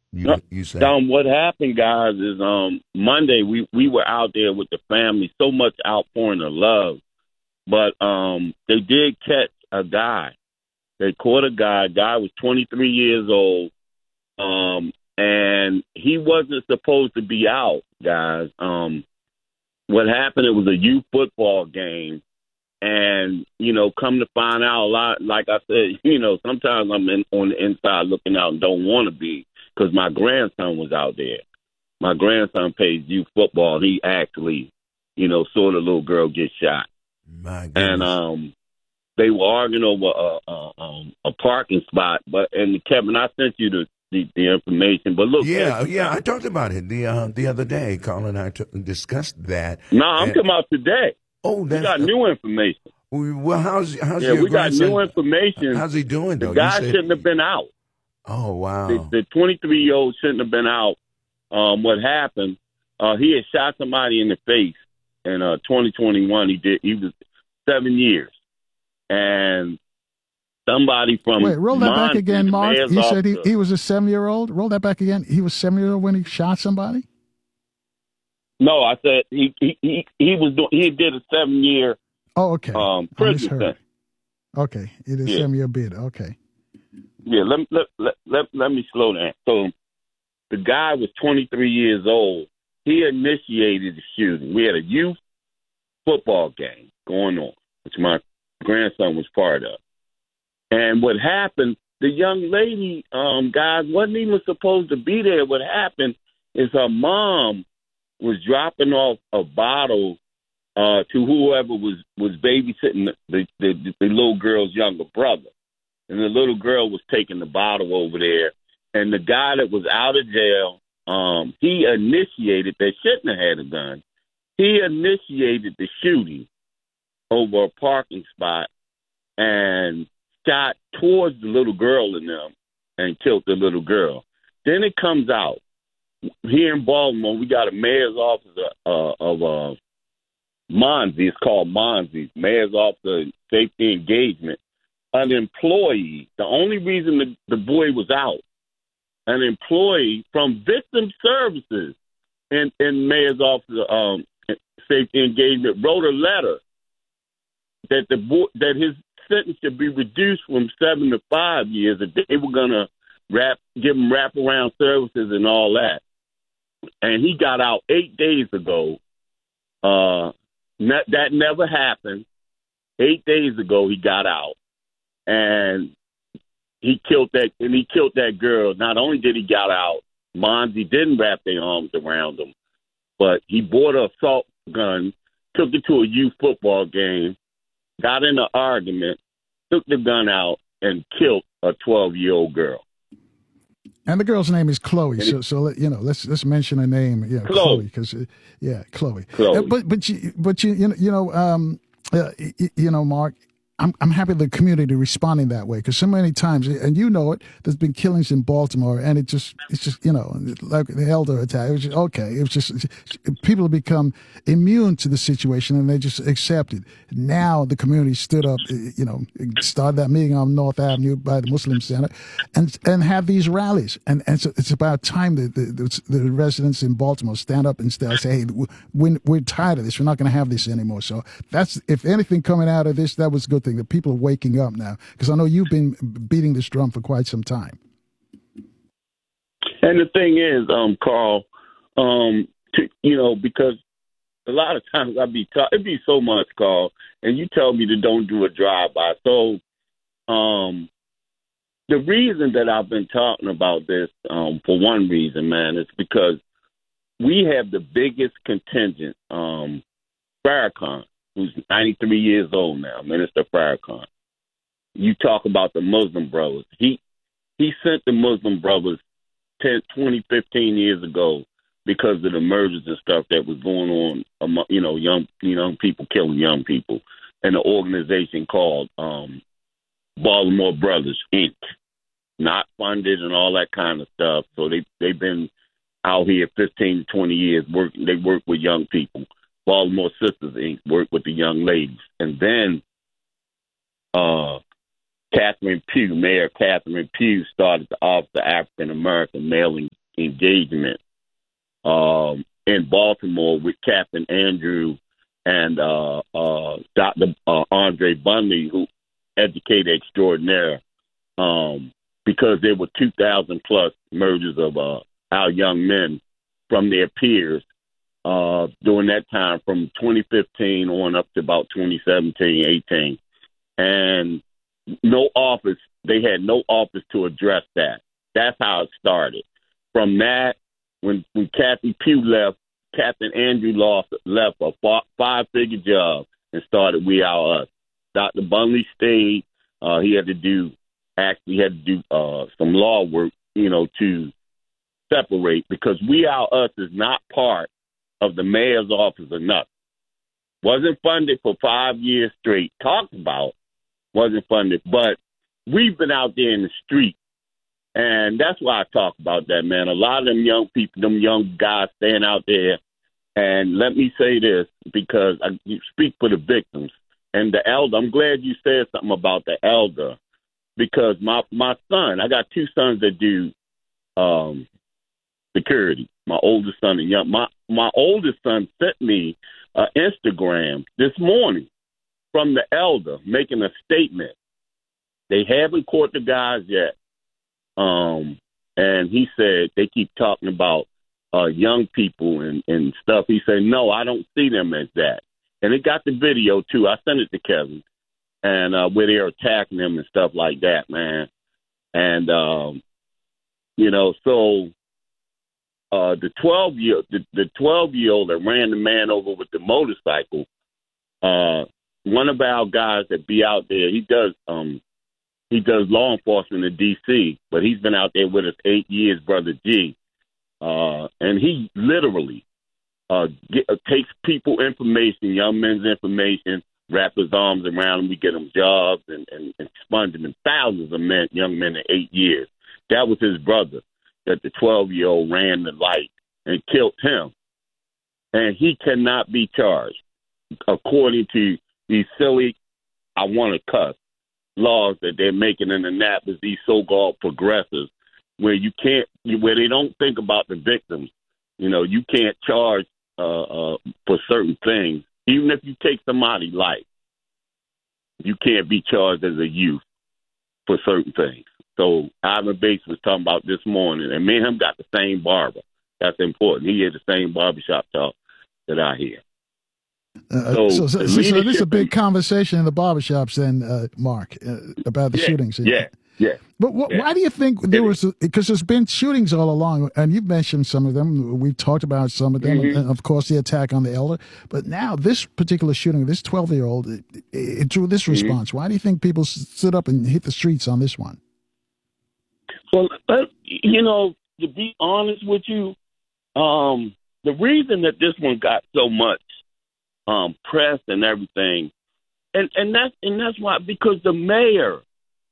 You say? What happened, guys, is Monday we were out there with the family, so much outpouring of love, but they did catch a guy. They caught a guy. Guy was 23 years old, and he wasn't supposed to be out, guys. What happened? It was a youth football game, and come to find out, a lot. Like I said, sometimes I'm on the inside looking out and don't want to be, because my grandson was out there. My grandson plays youth football. He actually, saw the little girl get shot. My goodness. And they were arguing over a parking spot. And Kevin, I sent you the information. But look, yeah, I talked about it the other day. Carl and I discussed that. No, I'm talking about today. Oh, we got new information. Well, how's yeah, your we got grandson? new information. How's he doing, though? The guy shouldn't have been out. Oh, wow. The 23-year-old shouldn't have been out. What happened? He had shot somebody in the face in 2021. He was 7 years, and somebody from roll that back again, Mark. You said he was a 7-year-old. Roll that back again. He was 7-year-old when he shot somebody. No, I said he did a 7-year. Oh, okay. Prison sentence. Okay, he did a 7-year bid. Okay. Yeah, let me slow down. So the guy was 23 years old. He initiated the shooting. We had a youth football game going on, which my grandson was part of. And what happened, the young lady, guys, wasn't even supposed to be there. What happened is her mom was dropping off a bottle to whoever was babysitting the little girl's younger brother. And the little girl was taking the bottle over there. And the guy that was out of jail, he initiated, they shouldn't have had a gun. He initiated the shooting over a parking spot and shot towards the little girl in them and killed the little girl. Then it comes out, here in Baltimore, we got a mayor's office of Monzi. It's called Monzi, Mayor's Office of Safety Engagement. An employee, the only reason the boy was out, an employee from Victim Services in Mayor's Office of Safety Engagement wrote a letter that his sentence should be reduced from 7 to 5 years. That they were going to give him wraparound services and all that. And he got out 8 days ago. That never happened. 8 days ago, he got out. And he killed that girl. Not only did he get out, Monzi didn't wrap their arms around him, but he bought an assault gun, took it to a youth football game, got in an argument, took the gun out, and killed a 12-year-old girl. And the girl's name is Chloe. So let's mention her name. Yeah, Chloe, because Chloe. But Mark, I'm happy the community responding that way, because so many times, and there's been killings in Baltimore, and it's just like the Elder attack. It was just, okay. It was just people have become immune to the situation, and they just accept it. Now the community stood up, started that meeting on North Avenue by the Muslim Center, and have these rallies, and so it's about time that the residents in Baltimore stand up and say, hey, we're tired of this. We're not going to have this anymore. So that's, if anything coming out of this, that was a good thing. The people are waking up now, because I know you've been beating this drum for quite some time. And the thing is, Carl, because a lot of times it'd be so much, Carl, and you tell me to don't do a drive-by. So the reason that I've been talking about this, for one reason, man, is because we have the biggest contingent, Farrakhan, who's 93 years old now, Minister Farrakhan. You talk about the Muslim Brothers. He sent the Muslim Brothers 20, 15 years ago because of the murders and stuff that was going on, among, young people killing young people, and an organization called Baltimore Brothers, Inc., not funded and all that kind of stuff. So they've been out here 15 to 20 years working. They work with young people. Baltimore Sisters, Inc. work with the young ladies. And then Catherine Pugh, Mayor Catherine Pugh, started the Office of African American Male engagement in Baltimore with Captain Andrew and Dr. Andre Bundy, who educated extraordinaire, because there were 2,000 plus murders of our young men from their peers during that time, from 2015 on up to about 2017, 18. And no office, they had no office to address that. That's how it started. From that, when Kathy Pugh left, Captain Andrew left a five-figure job and started We Are Us. Dr. Bunley stayed. He had to do some law work, to separate, because We Are Us is not part of the mayor's office or nothing. Wasn't funded for 5 years straight. Talked about, wasn't funded. But we've been out there in the street, and that's why I talk about that, man. A lot of them young people, them young guys staying out there. And let me say this, because I speak for the victims and the elder. I'm glad you said something about the elder, because my son, I got two sons that do security. My oldest son and young. My oldest son sent me an Instagram this morning from the elder making a statement. They haven't caught the guys yet. And he said they keep talking about young people and stuff. He said, no, I don't see them as that. And it got the video, too. I sent it to Kevin, and where they're attacking them and stuff like that, man. And, so the 12-year-old that ran the man over with the motorcycle, one of our guys that be out there, he does law enforcement in D.C., but he's been out there with us 8 years, Brother G. And he literally takes people information, young men's information, wrap his arms around them. We get them jobs and sponge them in thousands of young men in 8 years. That was his brother, that the 12-year-old ran the light and killed him. And he cannot be charged according to these silly, I want to cuss, laws that they're making in Annapolis, these so-called progressives, where they don't think about the victims. You can't charge for certain things. Even if you take somebody's life, you can't be charged as a youth for certain things. So Ivan Bates was talking about this morning, and me and him got the same barber. That's important. He had the same barbershop talk that I hear. So this is a big conversation in the barbershops then, Mark, about the shootings. Yeah. But why do you think there was, because there's been shootings all along, and you've mentioned some of them, we've talked about some of them, and of course the attack on the elder, but now this particular shooting, this 12-year-old, it drew this response. Why do you think people stood up and hit the streets on this one? Well, to be honest with you, the reason that this one got so much press and everything, and that's why, because the mayor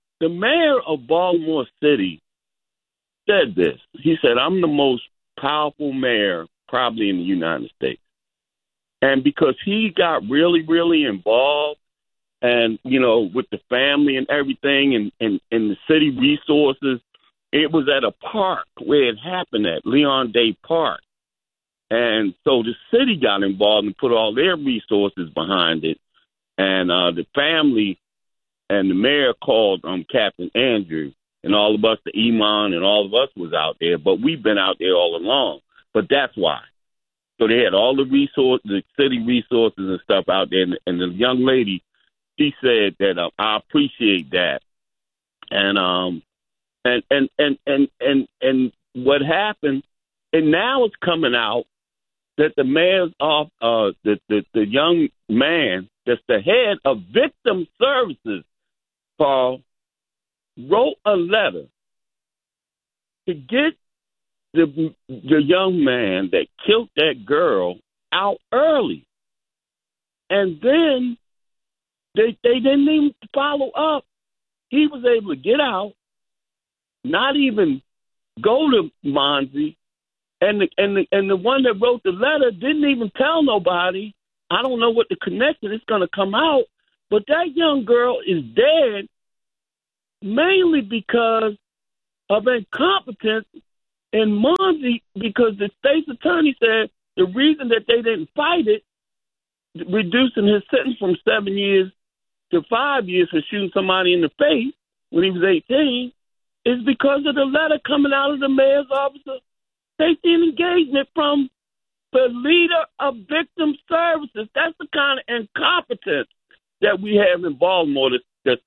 of Baltimore City said this. He said, I'm the most powerful mayor probably in the United States. And because he got really, really involved and, with the family and everything and the city resources, it was at a park where it happened at, Leon Day Park. And so the city got involved and put all their resources behind it. And the family and the mayor called Captain Andrew, and all of us, the Iman, and all of us was out there. But we've been out there all along. But that's why. So they had all the resources, the city resources and stuff out there. And the young lady, she said that I appreciate that. And what happened, and now it's coming out that the mayor's off, the young man that's the head of victim services, Paul, wrote a letter to get the young man that killed that girl out early. And then they didn't even follow up. He was able to get out, not even go to Monzi, and the one that wrote the letter didn't even tell nobody. I don't know what the connection is going to come out, but that young girl is dead mainly because of incompetence in Monsey, because the state's attorney said the reason that they didn't fight it, reducing his sentence from 7 years to 5 years for shooting somebody in the face when he was 18, is because of the letter coming out of the mayor's office of safety and engagement from the leader of victim services. That's the kind of incompetence that we have in Baltimore that's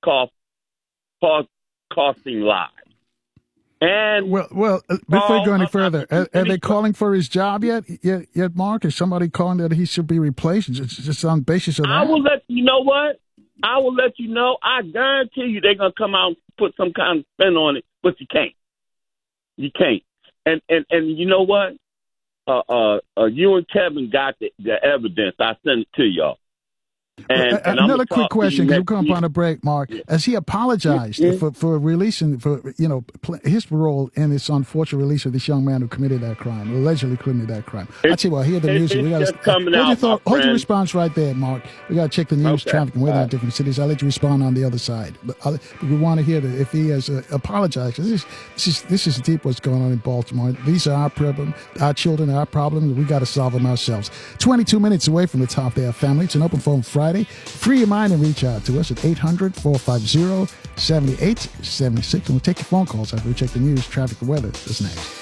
costing lives. And well, before you go any further, are they calling for his job yet, Mark? Is somebody calling that he should be replaced? Just on basis of that? I will let you know what. I will let you know. I guarantee you they're going to come out and put some kind of spin on it, but you can't. You can't. And you know what? You and Kevin got the evidence. I sent it to y'all. And another quick question, because we're coming upon a break, Mark. Has he apologized for releasing, his role in this unfortunate release of this young man who committed that crime, allegedly committed that crime? I tell you what, hear the music. Hold your response right there, Mark. We got to check the news, traffic, and weather in different cities. I'll let you respond on the other side. But we want to hear if he has apologized. This is deep what's going on in Baltimore. These are our problem, our children, our problems. We got to solve them ourselves. 22 minutes away from the top there, family. It's an open phone Friday. Free your mind and reach out to us at 800-450-7876. And we'll take your phone calls after we check the news, traffic, and weather. That's next.